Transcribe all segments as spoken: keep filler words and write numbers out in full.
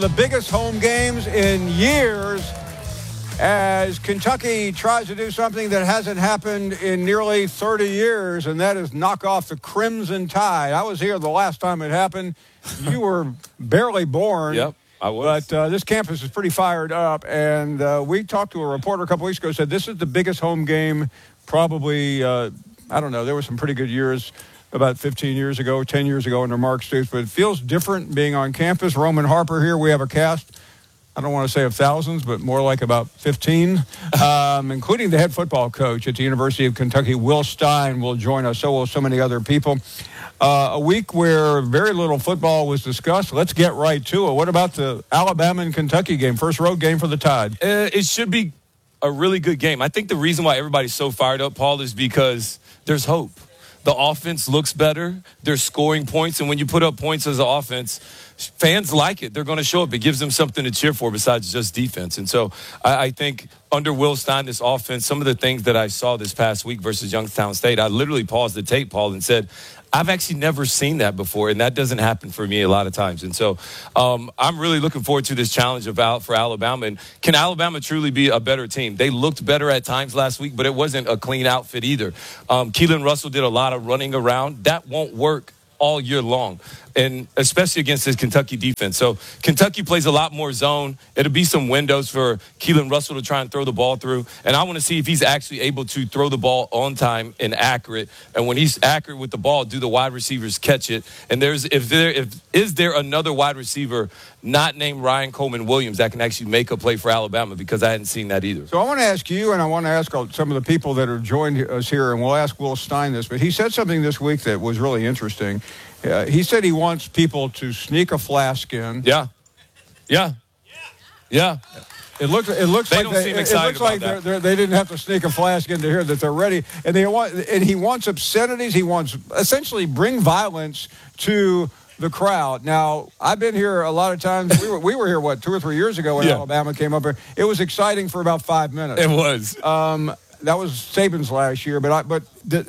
The biggest home games in years as Kentucky tries to do something that hasn't happened in nearly thirty years, and that is knock off the Crimson Tide. I was here the last time it happened. You were barely born. Yep, I was. But uh, this campus is pretty fired up, and uh, we talked to a reporter a couple weeks ago who said this is the biggest home game probably, uh, I don't know, there were some pretty good years about fifteen years ago, ten years ago under Mark Stoops, but it feels different being on campus. Roman Harper here. We have a cast, I don't want to say of thousands, but more like about fifteen, um, including the head football coach at the University of Kentucky, Will Stein, will join us. So will so many other people. Uh, a week where very little football was discussed. Let's get right to it. What about the Alabama and Kentucky game? First road game for the Tide. Uh, it should be a really good game. I think the reason why everybody's so fired up, Paul, is because there's hope. The offense looks better. They're scoring points. And when you put up points as an offense, fans like it. They're going to show up. It gives them something to cheer for besides just defense. And so I, I think under Will Stein, this offense, some of the things that I saw this past week versus Youngstown State, I literally paused the tape, Paul, and said, I've actually never seen that before, and that doesn't happen for me a lot of times. And so um, I'm really looking forward to this challenge of Al- for Alabama. And can Alabama truly be a better team? They looked better at times last week, but it wasn't a clean outfit either. Um, Keelan Russell did a lot of running around. That won't work all year long, and especially against this Kentucky defense. So Kentucky plays a lot more zone. It'll be some windows for Keelan Russell to try and throw the ball through. And I want to see if he's actually able to throw the ball on time and accurate. And when he's accurate with the ball, do the wide receivers catch it? And there's if there if is there another wide receiver not named Ryan Coleman Williams that can actually make a play for Alabama, because I hadn't seen that either. So I want to ask you, and I want to ask some of the people that have joined us here, and we'll ask Will Stein this, but he said something this week that was really interesting. Uh, he said he wants people to sneak a flask in. Yeah. Yeah. Yeah. It looks. It looks they like don't they, seem it, excited it looks like about they're, that. they're, they didn't have to sneak a flask in to hear that they're ready. And they want. And he wants obscenities. He wants essentially bring violence to the crowd. Now, I've been here a lot of times. We were we were here what two or three years ago when yeah. Alabama came up here. It was exciting for about five minutes. It was. Um, that was Saban's last year. But I but the,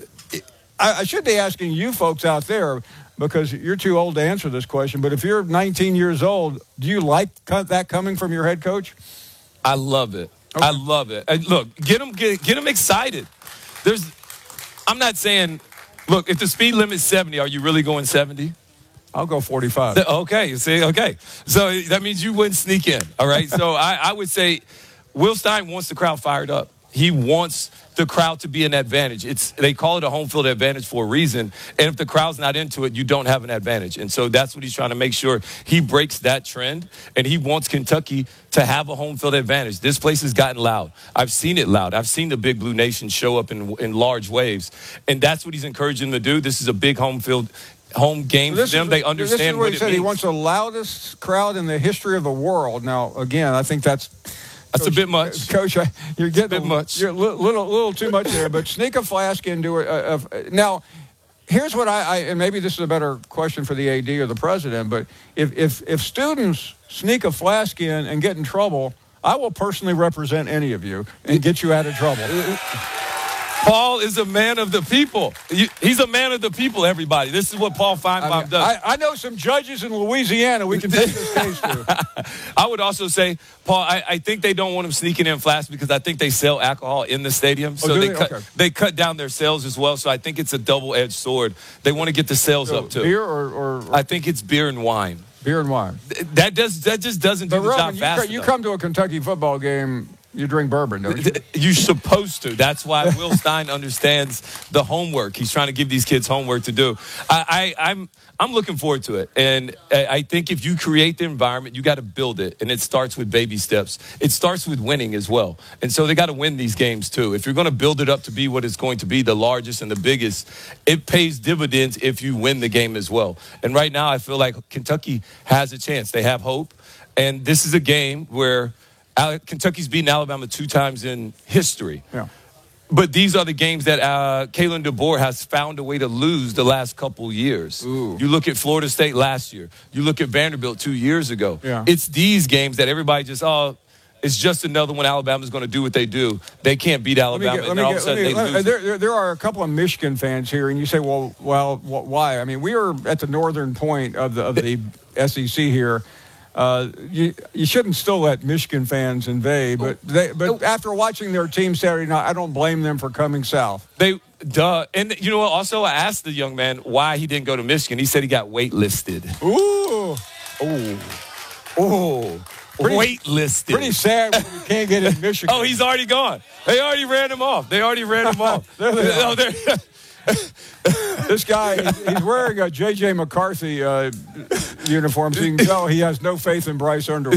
I, I should be asking you folks out there, because you're too old to answer this question, but if you're nineteen years old, do you like that coming from your head coach? I love it. Okay. I love it. And look, get them, get, get them excited. There's, I'm not saying, look, if the speed limit is seventy, are you really going seventy? I'll go forty-five. Okay, see, okay. So that means you wouldn't sneak in, all right? So I, I would say Will Stein wants the crowd fired up. He wants the crowd to be an advantage. It's they call it a home field advantage for a reason. And if the crowd's not into it, you don't have an advantage. And so that's what he's trying to make sure he breaks that trend. And he wants Kentucky to have a home field advantage. This place has gotten loud. I've seen it loud. I've seen the Big Blue Nation show up in, in large waves. And that's what he's encouraging them to do. This is a big home field home game so for them. Is, they understand this is what, what he it said. means. He wants the loudest crowd in the history of the world. Now, again, I think that's That's Coach, a bit much. Coach, you're getting a bit much. You're a little, little, little too much there. But sneak a flask into it. Uh, uh, now, here's what I, I, and maybe this is a better question for the A D or the president, but if, if, if students sneak a flask in and get in trouble, I will personally represent any of you and get you out of trouble. Paul is a man of the people. He's a man of the people, everybody. This is what Paul Feinbaum I mean, does. I, I know some judges in Louisiana we can take this case to. I would also say, Paul, I, I think they don't want him sneaking in flasks because I think they sell alcohol in the stadium. So oh, they, they? cut, Okay. they cut down their sales as well. So I think it's a double-edged sword. They want to get the sales so up, too. Beer or, or, or? I think it's beer and wine. Beer and wine. That, does, that just doesn't do but the Roman, job you fast You enough. come to a Kentucky football game, you drink bourbon, don't you? You're supposed to. That's why Will Stein understands the homework. He's trying to give these kids homework to do. I, I, I'm I'm looking forward to it. And I think if you create the environment, you got to build it. And it starts with baby steps. It starts with winning as well. And so they got to win these games too. If you're going to build it up to be what it's going to be, the largest and the biggest, it pays dividends if you win the game as well. And right now I feel like Kentucky has a chance. They have hope. And this is a game where Kentucky's beaten Alabama two times in history. Yeah. But these are the games that uh, Kalen DeBoer has found a way to lose the last couple years. Ooh. You look at Florida State last year. You look at Vanderbilt two years ago. Yeah. It's these games that everybody just, oh, it's just another one Alabama's going to do what they do. They can't beat Alabama. Let me get, and let me all of a get, sudden let me, they let, lose. there, there, there are a couple of Michigan fans here, and you say, well, well, wh- why? I mean, we are at the northern point of the, of the S E C here. Uh, you you shouldn't still let Michigan fans invade, but they, but after watching their team Saturday night, I don't blame them for coming south. They duh, and you know what? Also, I asked the young man why he didn't go to Michigan. He said he got waitlisted. Ooh, ooh, ooh, waitlisted. Pretty sad when you can't get in Michigan. Oh, he's already gone. They already ran him off. They already ran him off. there they oh, are. This guy, he's wearing a J J McCarthy uh, uniform, so you can tell he has no faith in Bryce Underwood.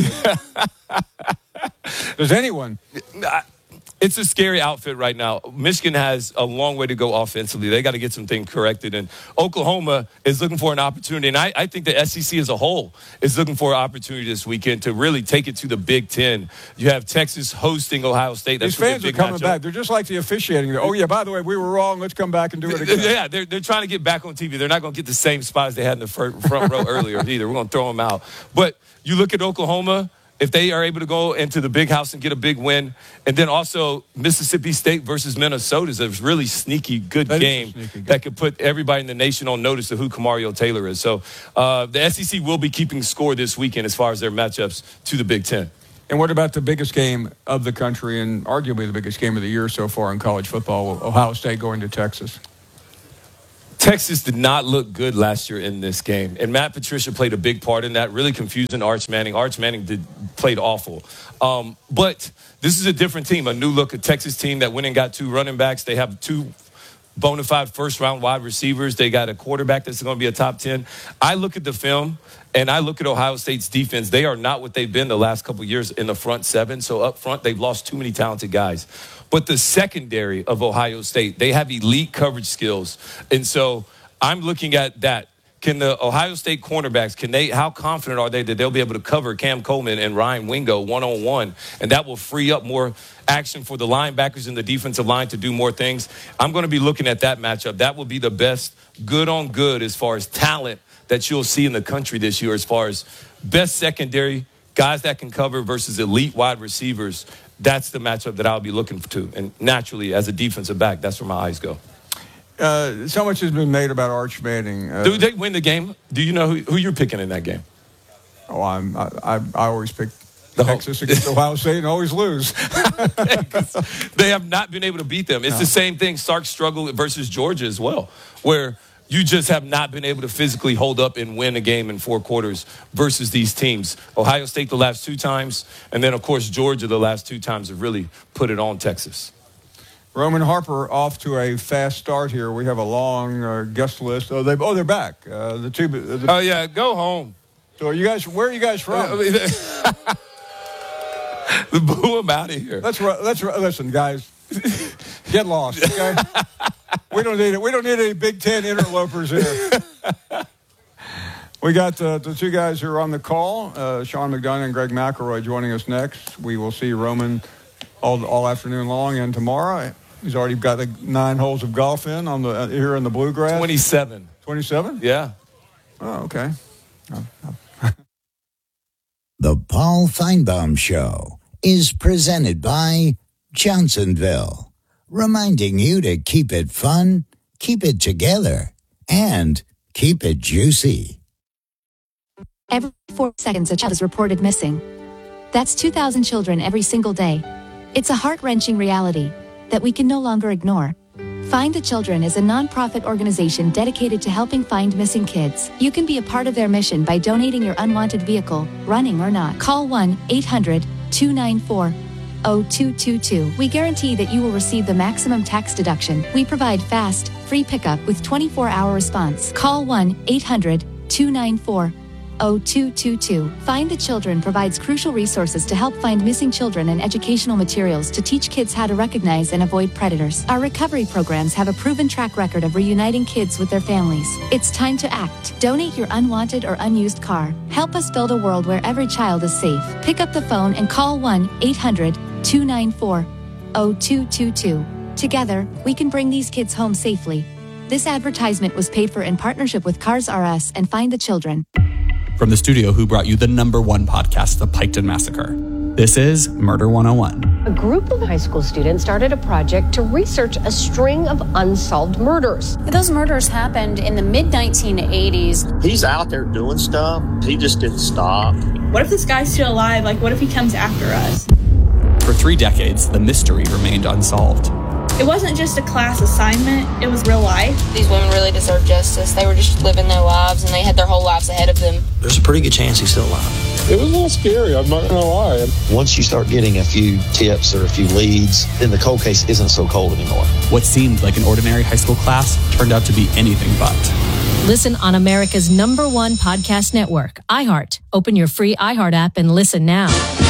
Does anyone? It's a scary outfit right now. Michigan has a long way to go offensively. They got to get some things corrected. And Oklahoma is looking for an opportunity. And I, I think the S E C as a whole is looking for an opportunity this weekend to really take it to the Big Ten. You have Texas hosting Ohio State. That's These fans big are coming matchup. back. They're just like the officiating. Oh, yeah, by the way, we were wrong. Let's come back and do it again. Yeah, they're, they're trying to get back on T V. They're not going to get the same spots they had in the front, front row earlier either. We're going to throw them out. But you look at Oklahoma, if they are able to go into the big house and get a big win, and then also Mississippi State versus Minnesota is a really sneaky good that game sneaky game. that could put everybody in the nation on notice of who Kamario Taylor is. So uh, the S E C will be keeping score this weekend as far as their matchups to the Big Ten. And what about the biggest game of the country and arguably the biggest game of the year so far in college football, Ohio State going to Texas? Texas did not look good last year in this game, and Matt Patricia played a big part in that, really confusing Arch Manning. Arch Manning did, played awful. Um, but this is a different team, a new look, a Texas team that went and got two running backs. They have two bona fide first-round wide receivers. They got a quarterback that's going to be a top ten. I look at the film, and I look at Ohio State's defense. They are not what they've been the last couple of years in the front seven. So up front, they've lost too many talented guys. But the secondary of Ohio State, they have elite coverage skills. And so I'm looking at that. Can the Ohio State cornerbacks, can they, how confident are they that they'll be able to cover Cam Coleman and Ryan Wingo one-on-one? And that will free up more action for the linebackers and the defensive line to do more things. I'm going to be looking at that matchup. That will be the best good on good as far as talent that you'll see in the country this year, as far as best secondary, guys that can cover versus elite wide receivers. That's the matchup that I'll be looking to. And naturally, as a defensive back, that's where my eyes go. Uh, so much has been made about Arch Manning. Uh, Do they win the game? Do you know who, who you're picking in that game? Oh, I'm, I, I, I always pick Texas against Ohio State and always lose. They have not been able to beat them. It's no. the same thing. Sark struggled versus Georgia as well, where you just have not been able to physically hold up and win a game in four quarters versus these teams. Ohio State the last two times, and then, of course, Georgia the last two times have really put it on Texas. Roman Harper off to a fast start here. We have a long uh, guest list. Oh, they, oh, they're back. Uh, the two. The, oh yeah, go home. So, are you guys? Where are you guys from? I mean, boo them out of here. Let's let's listen, guys. Get lost. Okay. we don't need it. We don't need any Big Ten interlopers here. We got uh, the two guys who are on the call, uh, Sean McDonough and Greg McElroy, joining us next. We will see Roman all all afternoon long and tomorrow. He's already got the nine holes of golf in on the uh, here in the Bluegrass. Twenty-seven. Twenty-seven? Yeah. Oh, okay. Oh, oh. The Paul Feinbaum Show is presented by Johnsonville, reminding you to keep it fun, keep it together, and keep it juicy. Every four seconds, a child is reported missing. That's two thousand children every single day. It's a heart-wrenching reality that we can no longer ignore. Find the Children is a non-profit organization dedicated to helping find missing kids. You can be a part of their mission by donating your unwanted vehicle, running or not. Call one eight hundred two nine four oh two two two. We guarantee that you will receive the maximum tax deduction. We provide fast, free pickup with twenty-four hour response. Call one eight hundred two nine four oh two two two. Find the Children provides crucial resources to help find missing children and educational materials to teach kids how to recognize and avoid predators. Our recovery programs have a proven track record of reuniting kids with their families. It's time to act. Donate your unwanted or unused car. Help us build a world where every child is safe. Pick up the phone and call one eight hundred two nine four oh two two two. Together, we can bring these kids home safely. This advertisement was paid for in partnership with Cars R Us and Find the Children. From the studio who brought you the number one podcast, The Piketon Massacre. This is Murder one oh one. A group of high school students started a project to research a string of unsolved murders. Those murders happened in the mid nineteen eighties. He's out there doing stuff. He just didn't stop. what if this guy's still alive? Like, what if he comes after us? For three decades, the mystery remained unsolved. It wasn't just a class assignment, it was real life. These women really deserve justice. They were just living their lives, and they had their whole lives ahead of them. There's a pretty good chance he's still alive. It was a little scary, I'm not going to lie. Once you start getting a few tips or a few leads, then the cold case isn't so cold anymore. What seemed like an ordinary high school class turned out to be anything but. Listen on America's number one podcast network, iHeart. Open your free iHeart app and listen now.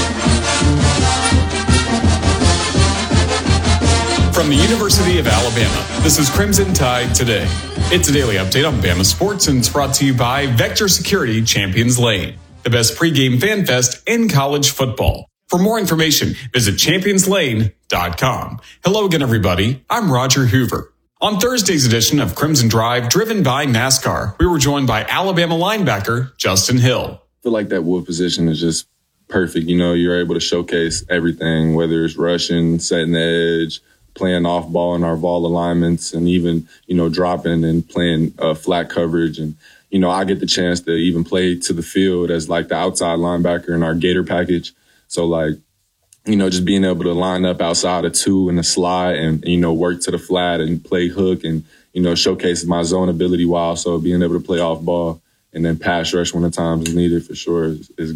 From the University of Alabama, this is Crimson Tide Today. It's a daily update on Bama sports, and it's brought to you by Vector Security Champions Lane, the best pregame fan fest in college football. For more information, visit champions lane dot com. Hello again, everybody. I'm Roger Hoover. On Thursday's edition of Crimson Drive, driven by NASCAR, we were joined by Alabama linebacker Justin Hill. I feel like that wolf position is just perfect. You know, you're able to showcase everything, whether it's rushing, setting the edge, playing off ball in our ball alignments, and even, you know, dropping and playing uh, flat coverage. And, you know, I get the chance to even play to the field as like the outside linebacker in our Gator package. So like, you know, just being able to line up outside of two in the slot and, you know, work to the flat and play hook and, you know, showcase my zone ability while also being able to play off ball and then pass rush when the time is needed for sure is, is